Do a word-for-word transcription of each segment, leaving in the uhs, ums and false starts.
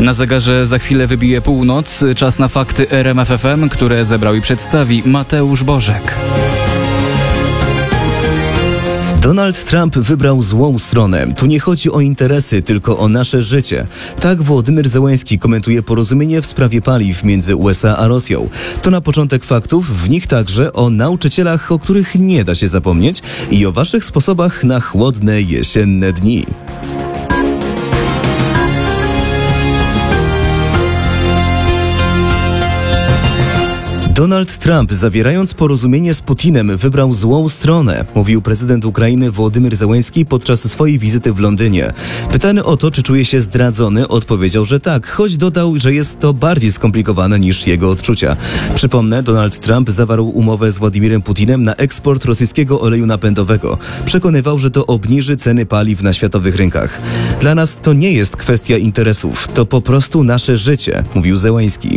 Na zegarze za chwilę wybije północ. Czas na fakty R M F F M, które zebrał i przedstawi Mateusz Bożek. Donald Trump wybrał złą stronę. Tu nie chodzi o interesy, tylko o nasze życie. Tak Wołodymyr Zełenski komentuje porozumienie w sprawie paliw między U S A a Rosją. To na początek faktów, w nich także o nauczycielach, o których nie da się zapomnieć i o waszych sposobach na chłodne jesienne dni. Donald Trump, zawierając porozumienie z Putinem, wybrał złą stronę, mówił prezydent Ukrainy Wołodymyr Zełenski podczas swojej wizyty w Londynie. Pytany o to, czy czuje się zdradzony, odpowiedział, że tak, choć dodał, że jest to bardziej skomplikowane niż jego odczucia. Przypomnę, Donald Trump zawarł umowę z Władimirem Putinem na eksport rosyjskiego oleju napędowego. Przekonywał, że to obniży ceny paliw na światowych rynkach. Dla nas to nie jest kwestia interesów, to po prostu nasze życie, mówił Zełenski.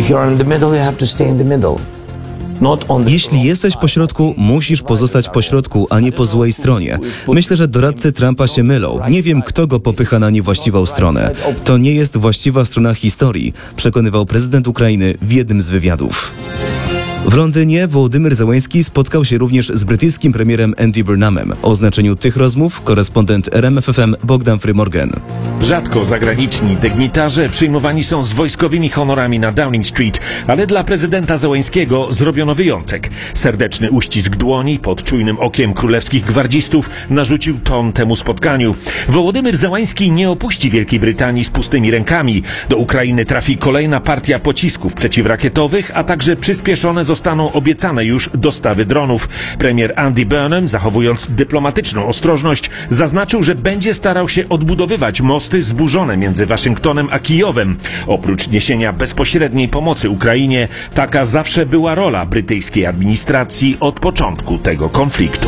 Jeśli jesteś pośrodku, musisz pozostać pośrodku, a nie po złej stronie. Myślę, że doradcy Trumpa się mylą. Nie wiem, kto go popycha na niewłaściwą stronę. To nie jest właściwa strona historii, przekonywał prezydent Ukrainy w jednym z wywiadów. W Londynie Wołodymyr Zełenski spotkał się również z brytyjskim premierem Andy Burnhamem. O znaczeniu tych rozmów korespondent R M F F M Bogdan Frymorgan. Rzadko zagraniczni dygnitarze przyjmowani są z wojskowymi honorami na Downing Street, ale dla prezydenta Zełenskiego zrobiono wyjątek. Serdeczny uścisk dłoni pod czujnym okiem królewskich gwardzistów narzucił ton temu spotkaniu. Wołodymyr Zełenski nie opuści Wielkiej Brytanii z pustymi rękami. Do Ukrainy trafi kolejna partia pocisków przeciwrakietowych, a także przyspieszone zostaną obiecane już dostawy dronów. Premier Andy Burnham, zachowując dyplomatyczną ostrożność, zaznaczył, że będzie starał się odbudowywać mosty zburzone między Waszyngtonem a Kijowem. Oprócz niesienia bezpośredniej pomocy Ukrainie, taka zawsze była rola brytyjskiej administracji od początku tego konfliktu.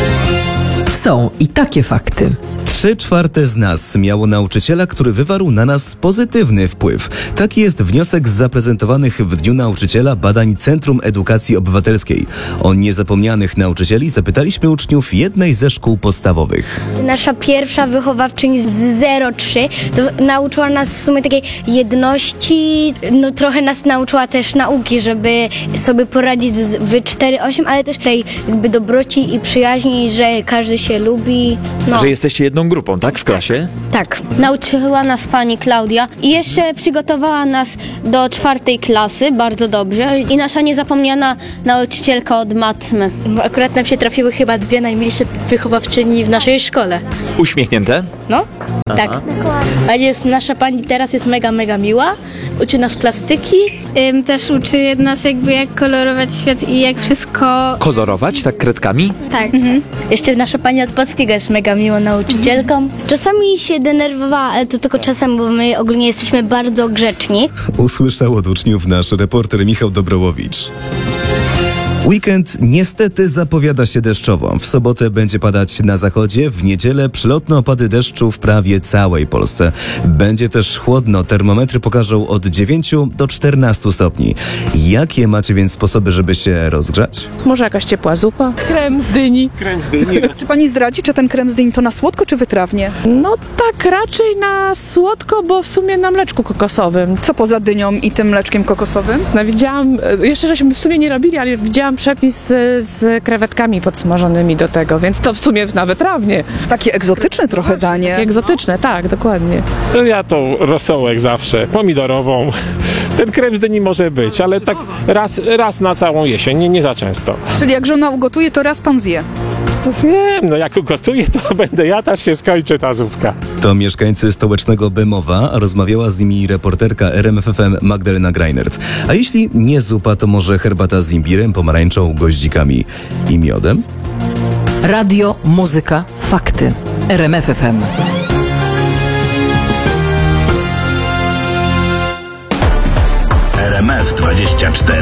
Są i takie fakty. Trzy czwarte z nas miało nauczyciela, który wywarł na nas pozytywny wpływ. Taki jest wniosek z zaprezentowanych w Dniu Nauczyciela badań Centrum Edukacji Obywatelskiej. O niezapomnianych nauczycieli zapytaliśmy uczniów jednej ze szkół podstawowych. Nasza pierwsza wychowawczyni z zero trzy to nauczyła nas w sumie takiej jedności, no trochę nas nauczyła też nauki, żeby sobie poradzić z w cztery osiem, ale też tej jakby dobroci i przyjaźni, że każdy się lubi. No. Że jesteście jedną grupą, tak? W klasie? Tak. Nauczyła nas pani Klaudia i jeszcze przygotowała nas do czwartej klasy bardzo dobrze i nasza niezapomniana nauczycielka od matmy. Bo akurat nam się trafiły chyba dwie najmilsze wychowawczyni w naszej szkole. Uśmiechnięte? No, Aha. tak. Ale jest, nasza pani teraz jest mega, mega miła. Uczy nas plastyki. Ym, też uczy nas jakby jak kolorować świat i jak wszystko... Kolorować, tak kredkami? Tak. Mhm. Jeszcze nasza pani od polskiego jest mega miłą nauczycielką. Mhm. Czasami się denerwowała, ale to tylko czasem, bo my ogólnie jesteśmy bardzo grzeczni. Usłyszał od uczniów nasz reporter Michał Dobrołowicz. Weekend niestety zapowiada się deszczowo. W sobotę będzie padać na zachodzie, w niedzielę przelotne opady deszczu w prawie całej Polsce. Będzie też chłodno, termometry pokażą od dziewięciu do czternastu stopni. Jakie macie więc sposoby, żeby się rozgrzać? Może jakaś ciepła zupa? Krem z dyni. Krem z dyni. Czy pani zdradzi, czy ten krem z dyni to na słodko, czy wytrawnie? No tak, raczej na słodko, bo w sumie na mleczku kokosowym. Co poza dynią i tym mleczkiem kokosowym? No widziałam, jeszcze żeśmy w sumie nie robili, ale widziałam przepis z, z krewetkami podsmażonymi do tego, więc to w sumie na wytrawnie. Takie egzotyczne trochę danie. Takie egzotyczne, tak, dokładnie. Ja tą rosołek zawsze, pomidorową. Ten krem z dyni może być, ale tak raz, raz na całą jesień, nie, nie za często. Czyli jak żona ugotuje, to raz pan zje. No zjem, no jak ugotuję, to będę ja, też się skończy ta zupka. To mieszkańcy stołecznego Bemowa, a rozmawiała z nimi reporterka R M F F M Magdalena Greinert. A jeśli nie zupa, to może herbata z imbirem, pomarańczą, goździkami i miodem? Radio, muzyka, fakty. R M F F M. R M F dwadzieścia cztery.